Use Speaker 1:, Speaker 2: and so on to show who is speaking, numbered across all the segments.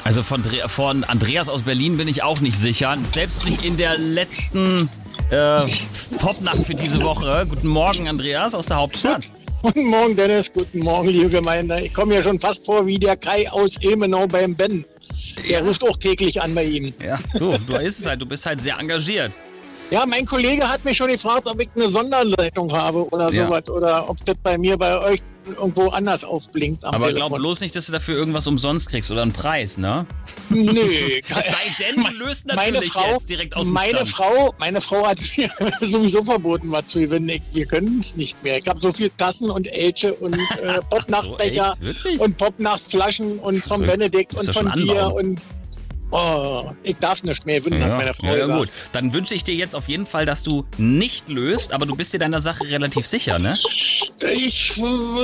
Speaker 1: Also von Andreas aus Berlin bin ich auch nicht sicher. Selbst nicht in der letzten Popnacht für diese Woche. Guten Morgen, Andreas aus der Hauptstadt.
Speaker 2: Guten Morgen, Dennis. Guten Morgen, liebe Gemeinde. Ich komme ja schon fast vor wie der Kai aus Ilmenau beim Ben. Der ruft auch täglich an bei ihm.
Speaker 1: Ja, so, du bist halt sehr engagiert.
Speaker 2: Ja, mein Kollege hat mich schon gefragt, ob ich eine Sonderleitung habe oder sowas. Oder ob das bei euch irgendwo anders aufblinkt am
Speaker 1: Aber
Speaker 2: Telefon.
Speaker 1: glaub bloß nicht, dass du dafür irgendwas umsonst kriegst oder einen Preis, ne?
Speaker 2: Nee.
Speaker 1: Es sei denn, du löst natürlich jetzt direkt aus dem Stand.
Speaker 2: Meine Frau hat mir sowieso verboten, was zu gewinnen. Wir können es nicht mehr. Ich habe so viel Tassen und Elche und Popnachtbecher und Popnachtflaschen und von Benedikt und von dir und ich darf nicht mehr gewinnen, hat meine Frau gesagt.
Speaker 1: Ja gut, dann wünsche ich dir jetzt auf jeden Fall, dass du nicht löst, aber du bist dir deiner Sache relativ sicher, ne?
Speaker 2: Ich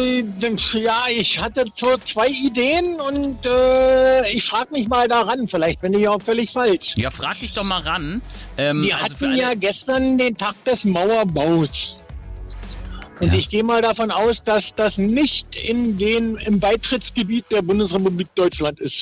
Speaker 2: hatte so 2 Ideen und ich frage mich mal daran, vielleicht bin ich auch völlig falsch.
Speaker 1: Ja, frag dich doch mal ran.
Speaker 2: Wir hatten ja gestern den Tag des Mauerbaus. Und ich gehe mal davon aus, dass das nicht im Beitrittsgebiet der Bundesrepublik Deutschland ist.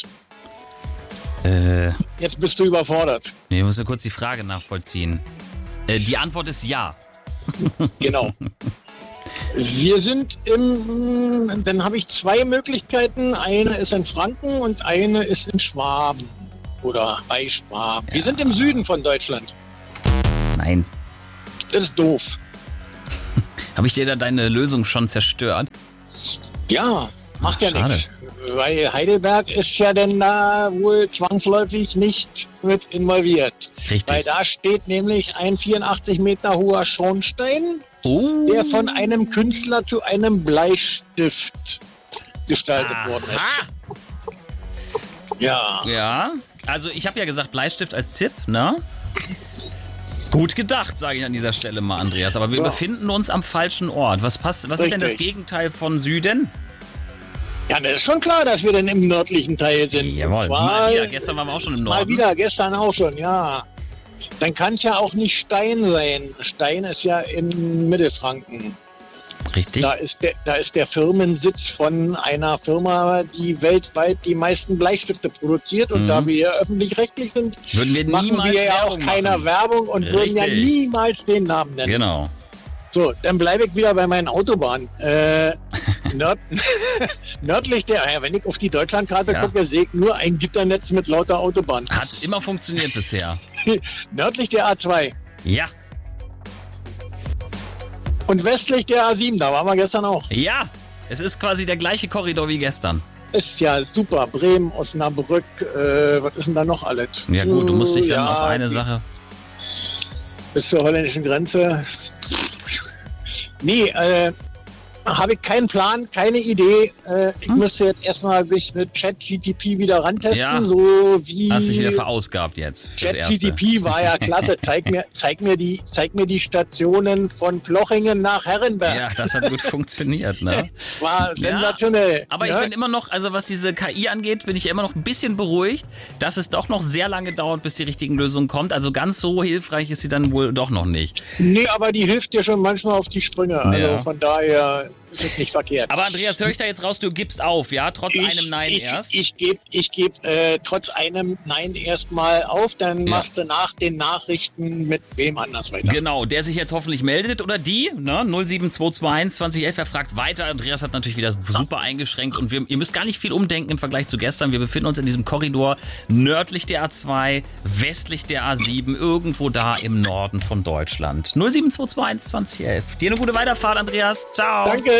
Speaker 2: Jetzt bist du überfordert.
Speaker 1: Nee, ich muss ja kurz die Frage nachvollziehen. Die Antwort ist ja.
Speaker 2: Genau. Wir sind dann habe ich 2 Möglichkeiten. Eine ist in Franken und eine ist in Schwaben. Oder bei Schwaben. Wir sind im Süden von Deutschland.
Speaker 1: Nein.
Speaker 2: Das ist doof.
Speaker 1: Habe ich dir da deine Lösung schon zerstört?
Speaker 2: Ja, macht ja nichts. Weil Heidelberg ist ja denn da wohl zwangsläufig nicht mit involviert.
Speaker 1: Richtig.
Speaker 2: Weil da steht nämlich ein 84 Meter hoher Schornstein, der von einem Künstler zu einem Bleistift gestaltet worden ist. Ja.
Speaker 1: Ja, also ich habe ja gesagt Bleistift als Tipp, ne? Gut gedacht, sage ich an dieser Stelle mal, Andreas. Aber wir befinden uns am falschen Ort. Was ist denn das Gegenteil von Süden?
Speaker 2: Ja, das ist schon klar, dass wir dann im nördlichen Teil sind.
Speaker 1: Jawohl, mal wieder. Gestern waren wir auch schon im Norden.
Speaker 2: Mal wieder, gestern auch schon, ja. Dann kann es ja auch nicht Stein sein. Stein ist ja in Mittelfranken.
Speaker 1: Richtig.
Speaker 2: Da ist der Firmensitz von einer Firma, die weltweit die meisten Bleistifte produziert. Und da wir ja öffentlich-rechtlich sind, machen wir ja auch keiner Werbung und würden ja niemals den Namen nennen.
Speaker 1: Genau.
Speaker 2: So, dann bleibe ich wieder bei meinen Autobahnen. Nördlich wenn ich auf die Deutschlandkarte gucke, sehe ich nur ein Gitternetz mit lauter Autobahnen.
Speaker 1: Hat immer funktioniert bisher.
Speaker 2: Nördlich der A2.
Speaker 1: Ja.
Speaker 2: Und westlich der A7, da waren wir gestern auch.
Speaker 1: Ja, es ist quasi der gleiche Korridor wie gestern.
Speaker 2: Ist ja super. Bremen, Osnabrück, was ist denn da noch alles?
Speaker 1: Ja gut, du musst dich dann auf eine Sache...
Speaker 2: Bis zur holländischen Grenze. Nee, habe ich keinen Plan, keine Idee. Ich müsste jetzt erstmal mich mit ChatGTP wieder rantesten.
Speaker 1: Ja,
Speaker 2: so wie
Speaker 1: hast dich wieder verausgabt jetzt.
Speaker 2: ChatGTP war ja klasse. Zeig mir die Stationen von Plochingen nach Herrenberg.
Speaker 1: Ja, das hat gut funktioniert, ne?
Speaker 2: War sensationell.
Speaker 1: Ja, aber ich bin immer noch, also was diese KI angeht, bin ich immer noch ein bisschen beruhigt, dass es doch noch sehr lange dauert, bis die richtigen Lösungen kommt. Also ganz so hilfreich ist sie dann wohl doch noch nicht.
Speaker 2: Nee, aber die hilft dir schon manchmal auf die Sprünge. Also von daher ist es nicht verkehrt.
Speaker 1: Aber Andreas, höre ich da jetzt raus, du gibst auf, ja? Trotz einem Nein erst?
Speaker 2: Ich gebe trotz einem Nein erstmal auf, dann machst du nach den Nachrichten mit wem anders weiter.
Speaker 1: Genau, der sich jetzt hoffentlich meldet oder die, ne? 07221 2011, wer fragt weiter. Andreas hat natürlich wieder super eingeschränkt und ihr müsst gar nicht viel umdenken im Vergleich zu gestern. Wir befinden uns in diesem Korridor nördlich der A2, westlich der A7, irgendwo da im Norden von Deutschland. 07221 2011. Dir eine gute Weiterfahrt, Andreas. Ciao.
Speaker 2: Danke.